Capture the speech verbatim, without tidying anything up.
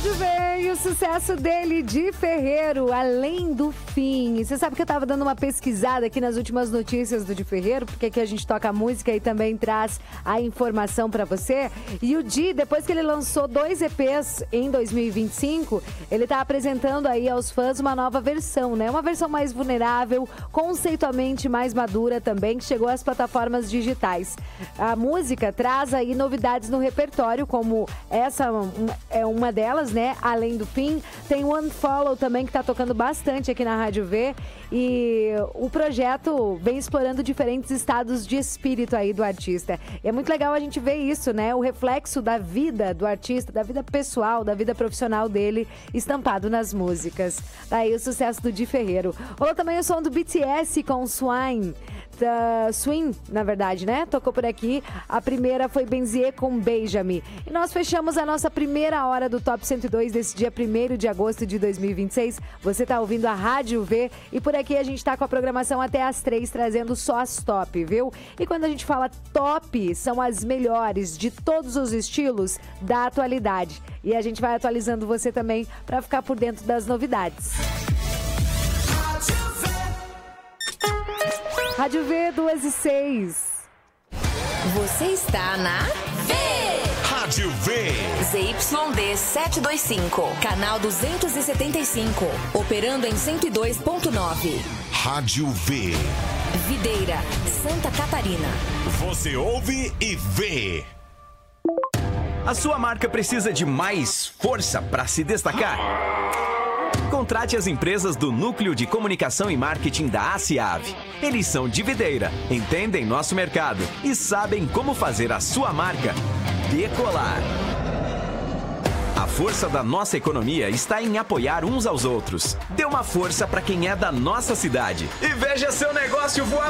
Rádio Vem, o sucesso dele, Di Ferreiro, Além do Fim. Você sabe que eu tava dando uma pesquisada aqui nas últimas notícias do Di Ferreiro, porque aqui a gente toca música e também traz a informação pra você. E o Di, depois que ele lançou dois E Pês em dois mil e vinte e cinco, ele tá apresentando aí aos fãs uma nova versão, né? Uma versão mais vulnerável, conceitualmente mais madura também, que chegou às plataformas digitais. A música traz aí novidades no repertório, como essa é uma delas, né? Além do Fim. Tem o Unfollow também, que tá tocando bastante aqui na Rádio V. E o projeto vem explorando diferentes estados de espírito aí do artista. E é muito legal a gente ver isso, né? O reflexo da vida do artista, da vida pessoal, da vida profissional dele, estampado nas músicas. Daí o sucesso do Di Ferreiro. Rolou também o som do B T S com Swine. Da Swing, na verdade, né? Tocou por aqui. A primeira foi Benzier com Beija-me. E nós fechamos a nossa primeira hora do Top cento e dois desse dia primeiro de agosto de dois mil e vinte e seis. Você tá ouvindo a Rádio V e por aqui a gente tá com a programação até às três, trazendo só as top, viu? E quando a gente fala top, são as melhores de todos os estilos da atualidade. E a gente vai atualizando você também para ficar por dentro das novidades. Rádio V, duas e seis. Você está na V. Rádio V. Z Y D setecentos e vinte e cinco, canal duzentos e setenta e cinco, operando em cento e dois ponto nove. Rádio V. Videira, Santa Catarina. Você ouve e vê. A sua marca precisa de mais força para se destacar? Contrate as empresas do Núcleo de Comunicação e Marketing da ACIAV. Eles são de Videira, entendem nosso mercado e sabem como fazer a sua marca decolar. A força da nossa economia está em apoiar uns aos outros. Dê uma força para quem é da nossa cidade e veja seu negócio voar